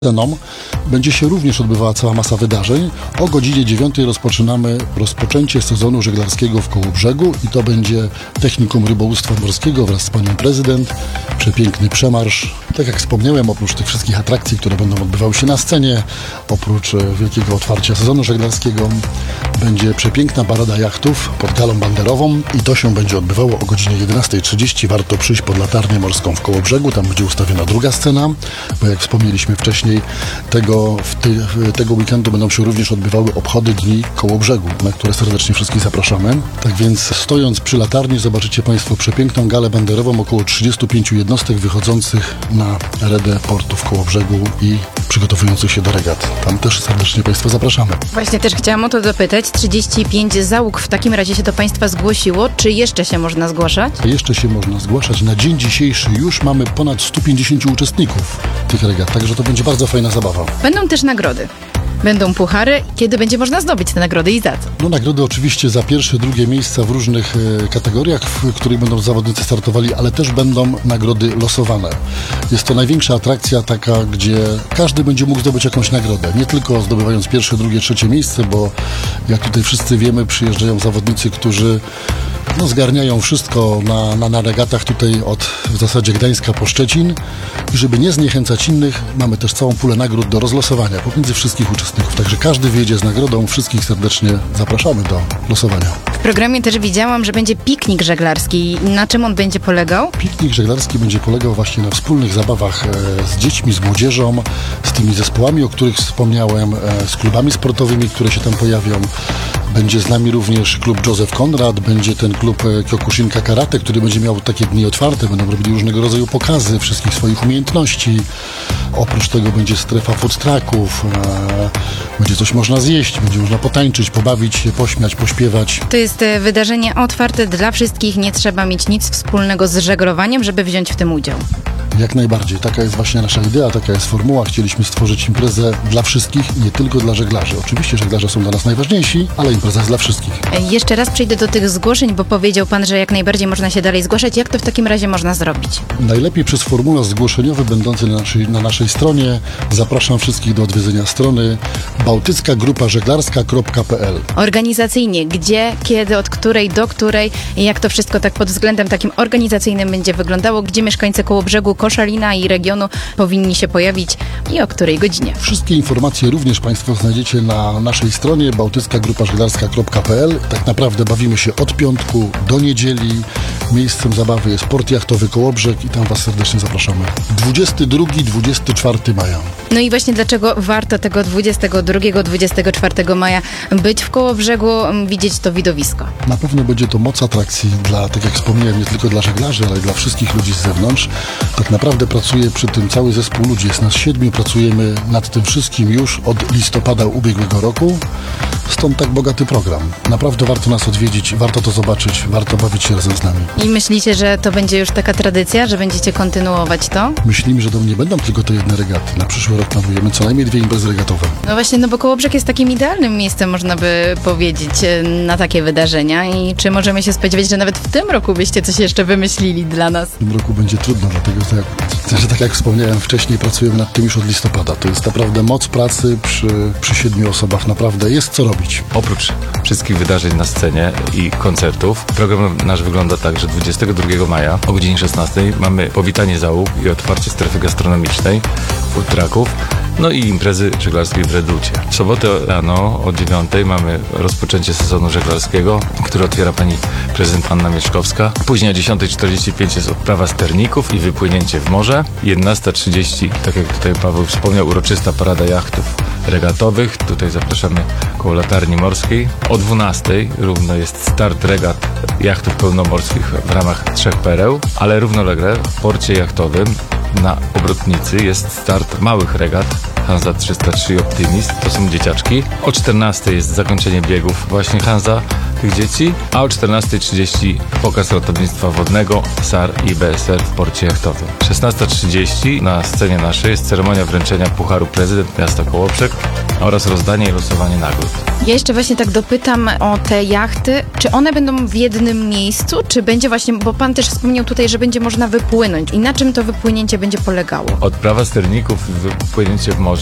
Będzie się również odbywała cała masa wydarzeń. O godzinie 9 rozpoczynamy rozpoczęcie sezonu żeglarskiego w Kołobrzegu i to będzie Technikum Rybołówstwa Morskiego wraz z panią prezydent. Przepiękny przemarsz. Tak jak wspomniałem, oprócz tych wszystkich atrakcji, które będą odbywały się na scenie, oprócz wielkiego otwarcia sezonu żeglarskiego, będzie przepiękna parada jachtów pod galą banderową i to się będzie odbywało o godzinie 11:30. Warto przyjść pod latarnię morską w Kołobrzegu, tam będzie ustawiona druga scena, bo jak wspomnieliśmy wcześniej, tego weekendu będą się również odbywały obchody Dni Kołobrzegu, na które serdecznie wszystkich zapraszamy. Tak więc stojąc przy latarni zobaczycie Państwo przepiękną galę banderową, około 35 jednostek wychodzących na redę portu w Kołobrzegu i przygotowujących się do regat. Tam też serdecznie Państwa zapraszamy. Właśnie też chciałam o to dopytać. 35 załóg w takim razie się do Państwa zgłosiło. Czy jeszcze się można zgłaszać? Jeszcze się można zgłaszać. Na dzień dzisiejszy już mamy ponad 150 uczestników tych regat, także to będzie bardzo fajna zabawa. Będą też nagrody. Będą puchary. Kiedy będzie można zdobyć te nagrody i za co? Nagrody oczywiście za pierwsze, drugie miejsca w różnych kategoriach, w których będą zawodnicy startowali, ale też będą nagrody losowane. Jest to największa atrakcja taka, gdzie każdy będzie mógł zdobyć jakąś nagrodę. Nie tylko zdobywając pierwsze, drugie, trzecie miejsce, bo jak tutaj wszyscy wiemy, przyjeżdżają zawodnicy, którzy zgarniają wszystko na regatach tutaj od w zasadzie Gdańska po Szczecin i żeby nie zniechęcać innych, mamy też całą pulę nagród do rozlosowania pomiędzy wszystkich uczestników. Także każdy wyjedzie z nagrodą, wszystkich serdecznie zapraszamy do losowania. W programie też widziałam, że będzie piknik żeglarski. Na czym on będzie polegał? Piknik żeglarski będzie polegał właśnie na wspólnych zabawach z dziećmi, z młodzieżą, z tymi zespołami, o których wspomniałem, z klubami sportowymi, które się tam pojawią. Będzie z nami również klub Józef Konrad, będzie ten klub Kyokushinka Karate, który będzie miał takie dni otwarte, będą robili różnego rodzaju pokazy wszystkich swoich umiejętności. Oprócz tego będzie strefa food trucków, będzie coś można zjeść, będzie można potańczyć, pobawić się, pośmiać, pośpiewać. To jest wydarzenie otwarte dla wszystkich, nie trzeba mieć nic wspólnego z żeglowaniem, żeby wziąć w tym udział. Jak najbardziej. Taka jest właśnie nasza idea, taka jest formuła. Chcieliśmy stworzyć imprezę dla wszystkich, nie tylko dla żeglarzy. Oczywiście żeglarze są dla nas najważniejsi, ale impreza jest dla wszystkich. Jeszcze raz przejdę do tych zgłoszeń, bo powiedział Pan, że jak najbardziej można się dalej zgłaszać. Jak to w takim razie można zrobić? Najlepiej przez formularz zgłoszeniowy będący na naszej stronie. Zapraszam wszystkich do odwiedzenia strony bałtyckagrupażeglarska.pl. Organizacyjnie, gdzie, kiedy, od której do której, jak to wszystko tak pod względem takim organizacyjnym będzie wyglądało, gdzie mieszkańcy Kołobrzegu, Koszalina i regionu powinni się pojawić i o której godzinie. Wszystkie informacje również Państwo znajdziecie na naszej stronie bałtyckagrupażeglarska.pl. Tak naprawdę bawimy się od piątku do niedzieli. Miejscem zabawy jest port jachtowy Kołobrzeg i tam Was serdecznie zapraszamy. 22-24 maja. No i właśnie dlaczego warto tego 22-24 maja być w Kołobrzegu, widzieć to widowisko? Na pewno będzie to moc atrakcji dla, tak jak wspomniałem, nie tylko dla żeglarzy, ale i dla wszystkich ludzi z zewnątrz. Tak naprawdę pracuje przy tym cały zespół ludzi. Jest nas 7, pracujemy nad tym wszystkim już od listopada ubiegłego roku. Stąd tak bogaty program. Naprawdę warto nas odwiedzić, warto to zobaczyć, warto bawić się razem z nami. I myślicie, że to będzie już taka tradycja, że będziecie kontynuować to? Myślimy, że to nie będą tylko te jedne regaty. Na przyszły rok planujemy co najmniej 2 imprezy regatowe. No właśnie, bo Kołobrzeg jest takim idealnym miejscem, można by powiedzieć, na takie wydarzenia. I czy możemy się spodziewać, że nawet w tym roku byście coś jeszcze wymyślili dla nas? W tym roku będzie trudno, dlatego że tak jak wspomniałem wcześniej, pracujemy nad tym już od listopada. To jest naprawdę moc pracy przy 7 osobach. Naprawdę jest co robić. Oprócz wszystkich wydarzeń na scenie i koncertów, program nasz wygląda tak, że 22 maja o godzinie 16 mamy powitanie załóg i otwarcie strefy gastronomicznej, food trucków, no i imprezy żeglarskiej w Reducie. W sobotę rano o 9 mamy rozpoczęcie sezonu żeglarskiego, który otwiera pani prezydent Anna Mieszkowska. Później o 10:45 jest odprawa sterników i wypłynięcie w morze. 11:30, tak jak tutaj Paweł wspomniał, uroczysta parada jachtów regatowych. Tutaj zapraszamy koło latarni morskiej. O 12 równo jest start regat jachtów pełnomorskich w ramach 3 pereł, ale równolegle w porcie jachtowym na Obrotnicy jest start małych regat Hansa 303 i Optimist, to są dzieciaczki. O 14 jest zakończenie biegów właśnie Hansa tych dzieci, a o 14:30 pokaz ratownictwa wodnego SAR i BSR w porcie jachtowym. 16:30 na scenie naszej jest ceremonia wręczenia Pucharu Prezydent Miasta Kołobrzeg oraz rozdanie i losowanie nagród. Ja jeszcze właśnie tak dopytam o te jachty. Czy one będą w jednym miejscu, czy będzie właśnie, bo pan też wspomniał tutaj, że będzie można wypłynąć. I na czym to wypłynięcie będzie polegało? Odprawa sterników i wypłynięcie w morze